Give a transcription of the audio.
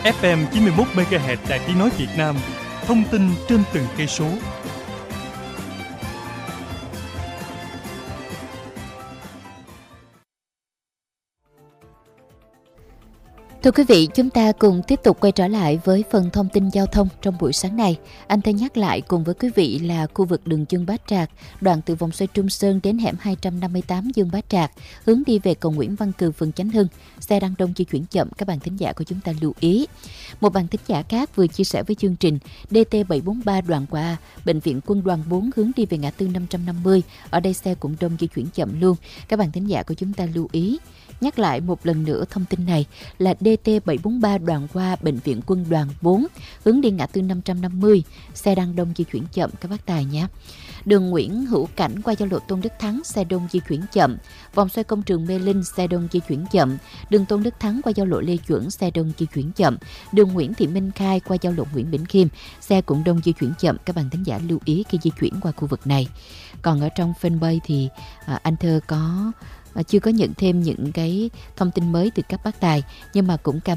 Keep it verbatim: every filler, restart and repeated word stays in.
ép em chín mươi mốt mê ga héc Đài Tiếng nói Việt Nam. Thông tin trên từng cây số. Thưa quý vị, chúng ta cùng tiếp tục quay trở lại với phần thông tin giao thông trong buổi sáng này. Anh thân nhắc lại cùng với quý vị là khu vực đường Dương Bá Trạc, đoạn từ vòng xoay Trung Sơn đến hẻm hai trăm năm mươi tám Dương Bá Trạc, hướng đi về cầu Nguyễn Văn Cừ, phường Chánh Hưng. Xe đang đông di chuyển chậm, các bạn thính giả của chúng ta lưu ý. Một bạn thính giả khác vừa chia sẻ với chương trình đê tê bảy bốn ba đoạn qua Bệnh viện Quân đoàn bốn hướng đi về ngã tư năm trăm năm mươi. Ở đây xe cũng đông di chuyển chậm luôn. Các bạn thính giả của chúng ta lưu ý. Nhắc lại một lần nữa thông tin này là đê tê bảy bốn ba đoạn qua Bệnh viện Quân đoàn bốn, hướng đi ngã tư năm trăm năm mươi, xe đang đông di chuyển chậm các bác tài nhé. Đường Nguyễn Hữu Cảnh qua giao lộ Tôn Đức Thắng, xe đông di chuyển chậm. Vòng xoay Công trường Mê Linh, xe đông di chuyển chậm. Đường Tôn Đức Thắng qua giao lộ Lê Duẩn, xe đông di chuyển chậm. Đường Nguyễn Thị Minh Khai qua giao lộ Nguyễn Bỉnh Khiêm, xe cũng đông di chuyển chậm. Các bạn thính giả lưu ý khi di chuyển qua khu vực này. Còn ở trong fanpage thì à, anh Thơ có chưa có nhận thêm những cái thông tin mới từ các bác tài, nhưng mà cũng cảm